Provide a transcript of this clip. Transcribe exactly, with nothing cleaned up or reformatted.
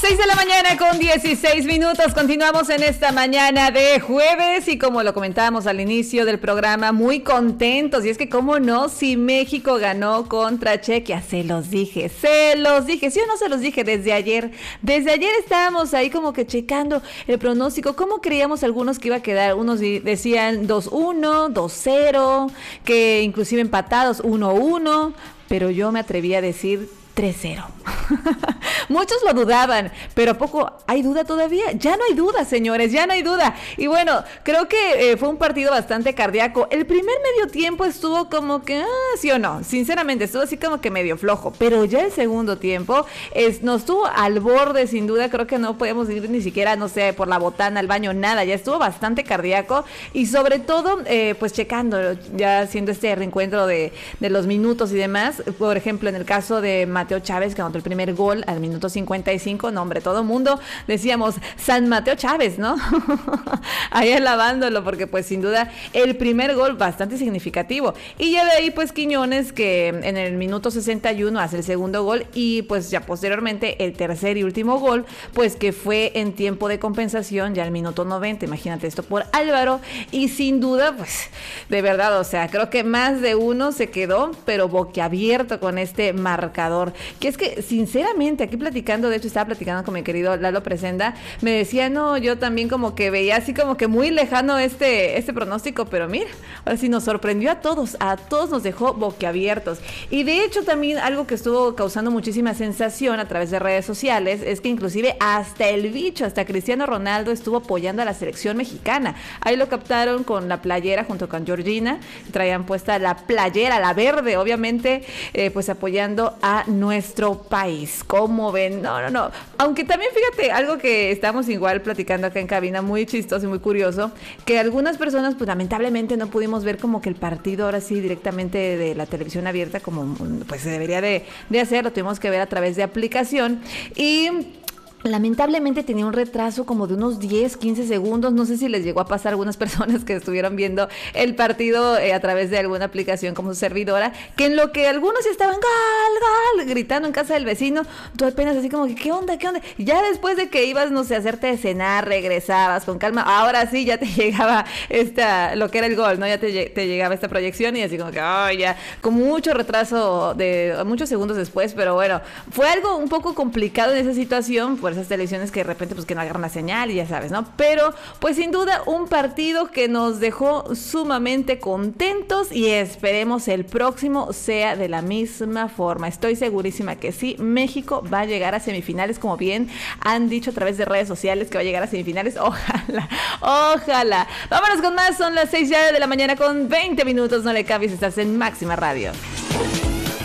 seis de la mañana con dieciséis minutos. Continuamos en esta mañana de jueves y como lo comentábamos al inicio del programa, muy contentos. Y es que cómo no, si México ganó contra Chequia, se los dije, se los dije, sí o no se los dije desde ayer. Desde ayer estábamos ahí como que checando el pronóstico, cómo creíamos algunos que iba a quedar. Unos decían dos uno, dos cero, que inclusive empatados uno uno, pero yo me atreví a decir tres cero. Muchos lo dudaban, pero ¿a poco hay duda todavía? Ya no hay duda, señores, ya no hay duda. Y bueno, creo que eh, fue un partido bastante cardíaco. El primer medio tiempo estuvo como que, ah, sí o no, sinceramente, estuvo así como que medio flojo, pero ya el segundo tiempo es, nos estuvo al borde, sin duda. Creo que no podemos ir ni siquiera, no sé, por la botana, al baño, nada. Ya estuvo bastante cardíaco y sobre todo, eh, pues checando, ya haciendo este reencuentro de, de los minutos y demás. Por ejemplo, en el caso de Mateo Chávez, que anotó el primer gol al minuto cincuenta y cinco, no hombre, todo mundo decíamos San Mateo Chávez, ¿no? Ahí alabándolo, porque pues sin duda el primer gol bastante significativo. Y ya de ahí pues Quiñones, que en el minuto sesenta y uno hace el segundo gol, y pues ya posteriormente el tercer y último gol, pues que fue en tiempo de compensación ya al minuto noventa, imagínate esto, por Álvaro. Y sin duda pues de verdad, o sea, creo que más de uno se quedó pero boquiabierto con este marcador, que es que sinceramente aquí platicando, de hecho estaba platicando con mi querido Lalo Presenda, me decía, no, yo también como que veía así como que muy lejano este, este pronóstico, pero mira, ahora sí nos sorprendió a todos, a todos nos dejó boquiabiertos. Y de hecho también algo que estuvo causando muchísima sensación a través de redes sociales es que inclusive hasta el bicho, hasta Cristiano Ronaldo estuvo apoyando a la selección mexicana. Ahí lo captaron con la playera junto con Georgina, traían puesta la playera, la verde, obviamente, eh, pues apoyando a nuestro país. ¿Cómo ven? No, no, no. Aunque también fíjate, algo que estamos igual platicando acá en cabina, muy chistoso y muy curioso, que algunas personas pues lamentablemente no pudimos ver como que el partido ahora sí directamente de la televisión abierta como pues se debería de, de hacer, lo tuvimos que ver a través de aplicación y lamentablemente tenía un retraso como de unos diez, quince segundos. No sé si les llegó a pasar a algunas personas que estuvieron viendo el partido eh, a través de alguna aplicación como su servidora, que en lo que algunos ya estaban gal, gal, gritando en casa del vecino, tú apenas así como que ¿qué onda? ¿Qué onda? Ya después de que ibas, no sé, a hacerte de cenar, regresabas con calma, ahora sí ya te llegaba esta, lo que era el gol, ¿no? Ya te, te llegaba esta proyección y así como que, ay, oh, ya, con mucho retraso de muchos segundos después, pero bueno, fue algo un poco complicado en esa situación, por esas televisiones que de repente pues que no agarran la señal y ya sabes, ¿no? Pero pues sin duda un partido que nos dejó sumamente contentos y esperemos el próximo sea de la misma forma. Estoy segurísima que sí, México va a llegar a semifinales, como bien han dicho a través de redes sociales que va a llegar a semifinales. Ojalá, ojalá. Vámonos con más, son las seis ya de la mañana con veinte minutos, no le cambies, estás en Máxima Radio.